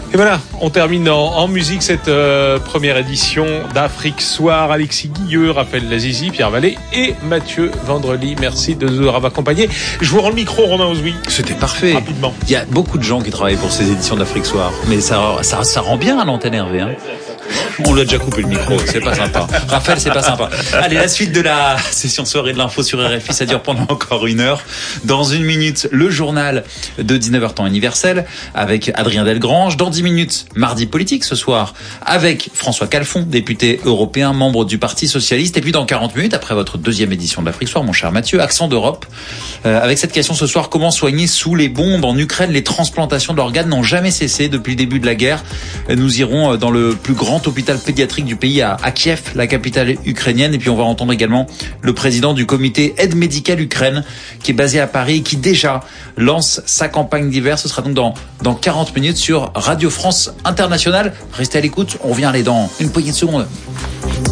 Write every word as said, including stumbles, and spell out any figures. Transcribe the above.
Et voilà, on termine en, en musique cette euh, première édition d'Afrique Soir. Alexis Guilleux, Raphaël Lazizi, Pierre Vallée et Mathieu Vendrely. Merci de nous avoir accompagnés. Je vous rends le micro, Romain Ozoui. C'était parfait. Rapidement. Il y a beaucoup de gens qui travaillent pour ces éditions d'Afrique Soir, mais ça, ça, ça rend bien à l'antenne Hervé. Hein. On lui a déjà coupé le micro, c'est pas sympa. Raphaël, c'est pas sympa. Allez, la suite de la session soirée de l'info sur R F I, ça dure pendant encore une heure. Dans une minute, le journal de dix-neuf heures temps universel avec Adrien Delgrange. Dans dix minutes, mardi politique ce soir avec François Calfon, député européen, membre du Parti Socialiste. Et puis dans quarante minutes, après votre deuxième édition de l'Afrique Soir, mon cher Mathieu, accent d'Europe. Euh, avec cette question ce soir, comment soigner sous les bombes en Ukraine? Les transplantations d'organes n'ont jamais cessé depuis le début de la guerre. Nous irons dans le plus grand hôpital pédiatrique du pays à, à Kiev, la capitale ukrainienne. Et puis on va entendre également le président du comité Aide médicale Ukraine qui est basé à Paris et qui déjà lance sa campagne d'hiver. Ce sera donc dans, dans quarante minutes sur Radio France Internationale. Restez à l'écoute, on revient aller dans une poignée de secondes.